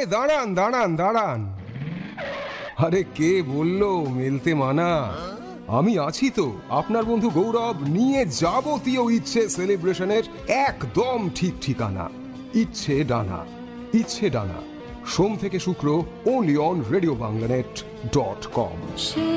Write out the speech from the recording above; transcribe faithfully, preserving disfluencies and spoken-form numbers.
দাঁড়ান দাঁড়ান দাঁড়ান, আরে কে বললো মেলতে মানা? আমি আছি তো, আপনার বন্ধু গৌরব, নিয়ে যাবতীয় ইচ্ছে সেলিব্রেশনের একদম ঠিক ঠিকানা। ইচ্ছে ডানা, ইচ্ছে ডানা, সোম থেকে শুক্র, only on radio বাংলানেট dot com.